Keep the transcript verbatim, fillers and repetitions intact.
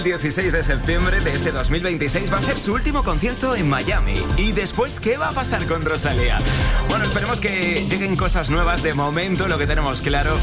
el dieciséis de septiembre de este dos mil veintiséis va a ser su último concierto en Miami. ¿Y después qué va a pasar con Rosalía? Bueno, esperemos que lleguen cosas nuevas. De momento lo que tenemos claro